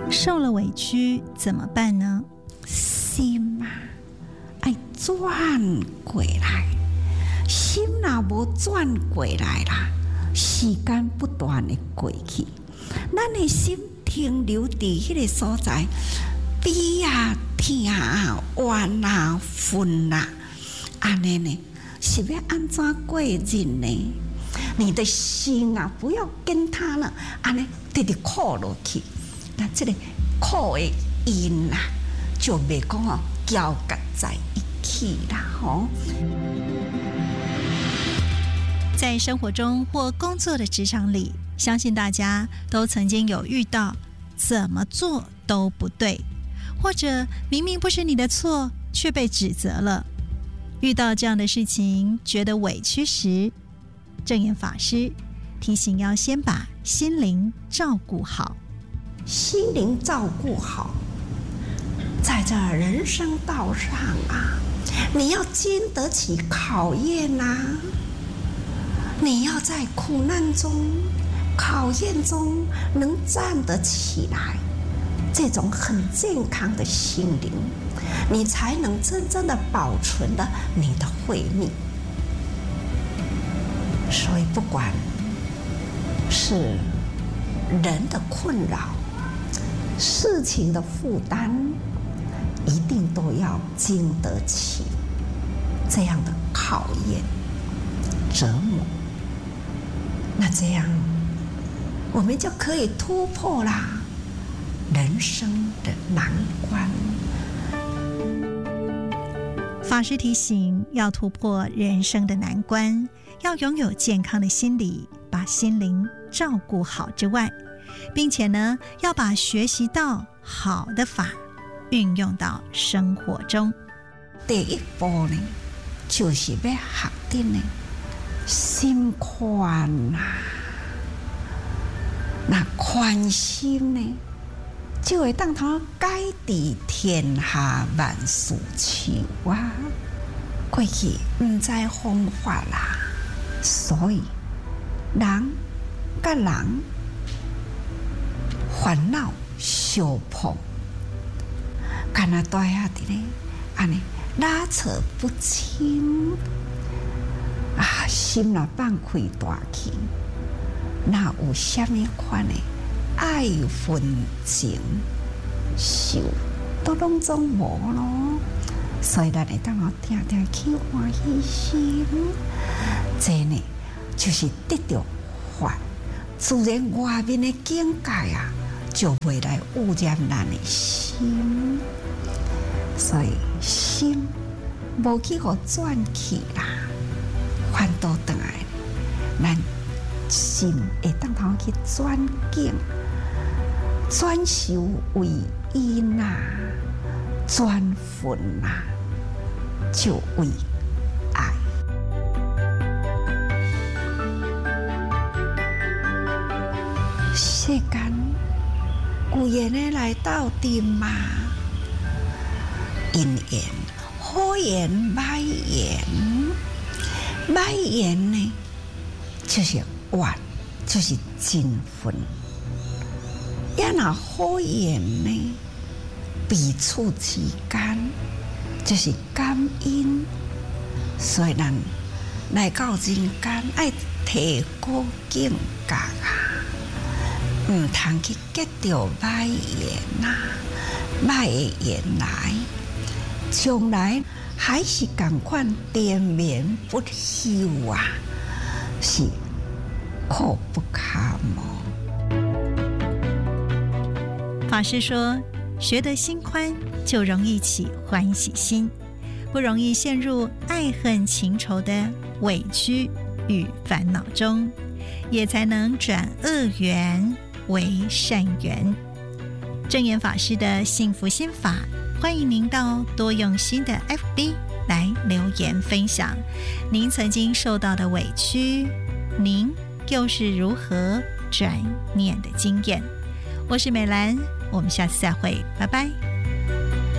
受了委屈怎么办呢？ 心啊，要转过来，心若无转过来啦，时间不断的过去，咱的心停留伫迄个所在，悲啊、痛啊、怨啊、愤啊，安尼呢，是要安怎过日呢？你的心啊，不要跟他呢，安尼直直苦落去，那这个苦的因啊，就袂讲哦，交结在一起啦，吼。 在生活中或工作的职场里，相信大家都曾经有遇到怎么做都不对，或者明明不是你的错，却被指责了。遇到这样的事情，觉得委屈时，正言法师提醒要先把心灵照顾好。 心灵照顾好，在这人生道上啊，你要经得起考验啊，你要在苦难中、考验中能站得起来，这种很健康的心灵，你才能真正的保存了你的慧命。所以不管是人的困扰、事情的负担，一定都要经得起这样的考验、折磨。那这样我们就可以突破啦人生的难关。 法师提醒，要突破人生的难关，要拥有健康的心理，把心灵照顾好之外，并且呢，要把学习到好的法运用到生活中。 第一步呢，就是要学的呢，心宽啊。那宽心呢，就会当他改治天下万事手啊。过去唔知方法啦，所以人甲人烦恼相碰，干那大下的呢，安尼拉扯不清啊，心若放开大去，那有什么款的爱恨情仇都拢总无咯。所以咱会当我定定去欢喜心，这呢就是得到法，自然外面的境界啊，就会来污染咱的心。所以心无去互转去啦，反倒转来，咱心会当通去转境，转修为因啊，转分啊，就为爱。世间有缘的来斗阵嘛，因缘、好缘、歹缘，歹缘呢，就是怨，就是憎恨；也若好缘呢，彼此之间就是感恩。所以咱来到人间，爱提高境界啊，唔通去结着歹缘啊，歹的缘来，将来还是同款连绵不休啊，是苦不堪哦。 法师说，学得心宽，就容易起欢喜心，不容易陷入爱恨情仇的委屈与烦恼中，也才能转恶缘为善缘。正言法师的幸福心法，欢迎您到多用心的 FB 来留言分享您曾经受到的委屈，您又是如何转念的经验。我是美兰，我们下次再会，拜拜。